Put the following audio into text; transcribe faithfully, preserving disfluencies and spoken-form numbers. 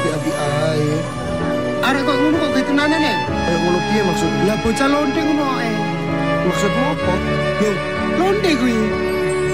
api-api ae. Arek kok ngono kok ketenane nek? Eh ngono piye maksudmu? Lah bocah londe ngono ae. Maksudmu apa? Lho, londe kuwi.